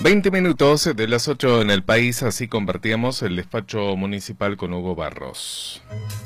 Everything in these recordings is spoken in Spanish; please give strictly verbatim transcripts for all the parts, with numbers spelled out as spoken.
veinte minutos de las ocho en el país, así compartíamos el despacho municipal con Hugo Barros.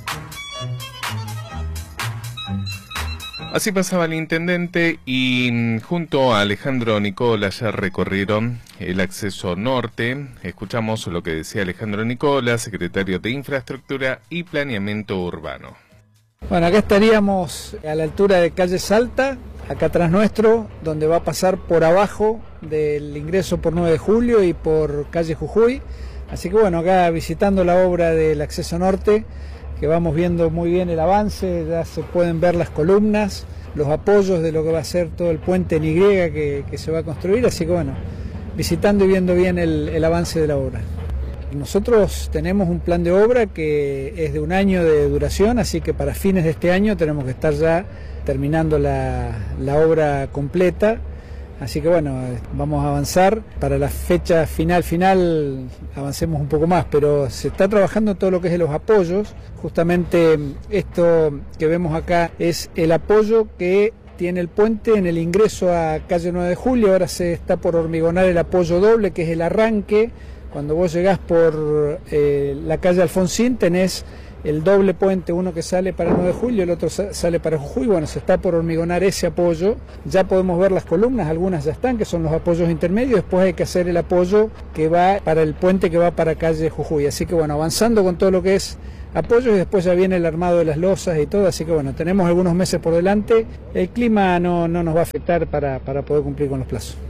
Así pasaba el intendente y junto a Alejandro Nicola ya recorrieron el acceso norte. Escuchamos lo que decía Alejandro Nicola, secretario de Infraestructura y Planeamiento Urbano. Bueno, acá estaríamos a la altura de calle Salta, acá atrás nuestro, donde va a pasar por abajo del ingreso por nueve de julio y por calle Jujuy. Así que bueno, acá visitando la obra del acceso norte, que vamos viendo muy bien el avance, ya se pueden ver las columnas, los apoyos de lo que va a ser todo el puente en Y que, que se va a construir, así que bueno, visitando y viendo bien el, el avance de la obra. Nosotros tenemos un plan de obra que es de un año de duración, así que para fines de este año tenemos que estar ya terminando la, la obra completa. Así que bueno, vamos a avanzar. Para la fecha final, final, avancemos un poco más, pero se está trabajando todo lo que es de los apoyos. Justamente esto que vemos acá es el apoyo que tiene el puente en el ingreso a calle nueve de julio. Ahora se está por hormigonar el apoyo doble, que es el arranque. Cuando vos llegás por eh, la calle Alfonsín, tenés el doble puente, uno que sale para nueve de julio, el otro sale para Jujuy. Bueno, se está por hormigonar ese apoyo. Ya podemos ver las columnas, algunas ya están, que son los apoyos intermedios. Después hay que hacer el apoyo que va para el puente que va para calle Jujuy. Así que bueno, avanzando con todo lo que es apoyos y después ya viene el armado de las losas y todo. Así que bueno, tenemos algunos meses por delante. El clima no, no nos va a afectar para, para poder cumplir con los plazos.